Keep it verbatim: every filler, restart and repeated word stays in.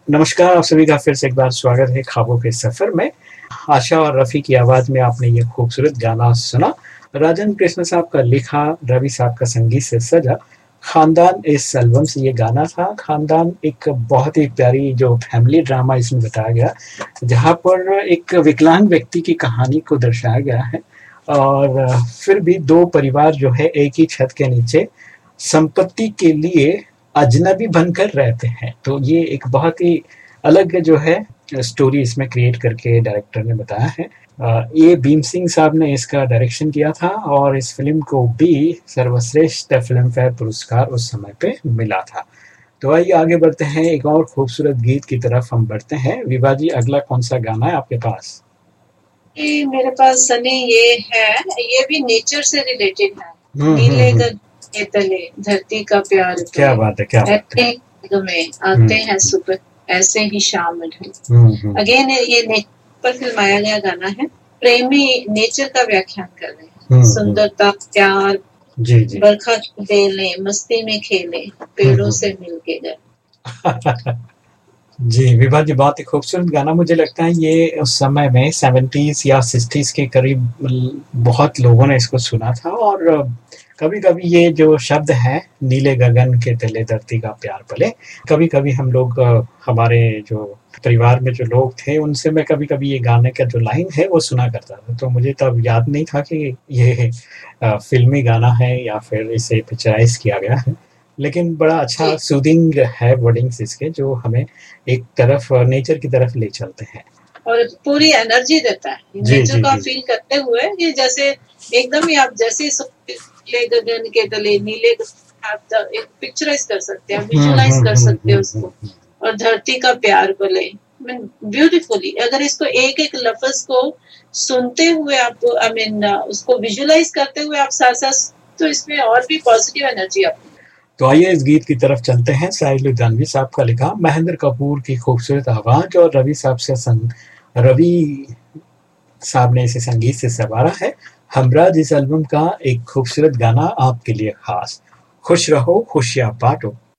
नमस्कार, आप सभी का फिर से एक बार स्वागत है ख्वाबों के सफ़र में। आशा और रफ़ी की आवाज़ में आपने ये खूबसूरत गाना सुना। राजन कृष्ण साहब का लिखा, रवि साहब का संगीत से सजा खानदान इस एल्बम से ये गाना था। खानदान एक बहुत ही प्यारी जो फैमिली ड्रामा इसमें बताया गया, जहाँ पर एक विकलांग व्यक्ति की कहानी को दर्शाया गया है और फिर भी दो परिवार जो है एक ही छत के नीचे संपत्ति के लिए अजनबी बनकर रहते हैं। तो ये एक बहुत ही अलग जो है स्टोरी इसमें क्रिएट करके डायरेक्टर ने बताया है। अ, ये भीम सिंह साहब ने इसका डायरेक्शन किया था और इस फिल्म को भी सर्वश्रेष्ठ फिल्म फेयर पुरस्कार उस समय पे मिला था। तो आइए आगे बढ़ते हैं, एक और खूबसूरत गीत की तरफ हम बढ़ते हैं। विभा जी, अगला कौन सा गाना है आपके पास? ये मेरे पास सनी ये है, ये भी नेचर से रिलेटेड है। हम्म नीले हम्म गगन के तले धरती का प्यार क्या बात है, क्या बात है। ऐसे में आते हैं सुबह, ऐसे ही शाम ढले। हम्म हम्म अगेन ये नेचर पर फिल्माया गया गाना है। प्रेमी नेचर का व्याख्यान कर रहे हैं। हम्म, सुंदरता, प्यार, जी जी बरखा की बेलें मस्ती में खेले, पेड़ों से मिलके गए। जी विभा जी, बहुत ही खूबसूरत गाना। मुझे लगता है ये उस समय में सेवेंटीज या सिक्सटीज के करीब ल- बहुत लोगों ने इसको सुना था और कभी कभी ये जो शब्द है नीले गगन के तले धरती का प्यार पले, कभी कभी हम लोग अ, हमारे जो परिवार में जो लोग थे उनसे मैं कभी कभी ये गाने का जो लाइन है वो सुना करता था। तो मुझे तब याद नहीं था कि ये अ, फिल्मी गाना है या फिर इसे पिक्चराइज किया गया है, लेकिन बड़ा अच्छा जी सूदिंग है वर्डिंग्स इसके, जो हमें एक तरफ नेचर की तरफ ले चलते हैं। और पूरी एनर्जी देता है जी नेचर जी का जी फील करते हुए। ये जैसे एकदम ही आप जैसे ही सो- नीले गगन के तले नीले गगन, आप द- एक पिक्चराइज कर सकते हैं, हम्म विजुलाइज हम्म कर हम्म सकते हैं हम्म उसको। हम्म। और धरती का प्यार बोले ब्यूटीफुली, अगर इसको एक एक लफ्ज को सुनते हुए आप आई मीन उसको विजुलाइज करते हुए आप साथ साथ, तो इसमें और भी पॉजिटिव एनर्जी आप। तो आइए इस गीत की तरफ चलते हैं। साहिल लुधियानवी साहब का लिखा, महेंद्र कपूर की खूबसूरत आवाज और रवि साहब से संग रवि साहब ने इसे संगीत से संवारा है। हमराज इस एल्बम का एक खूबसूरत गाना आपके लिए खास। खुश रहो खुशियां बांटो।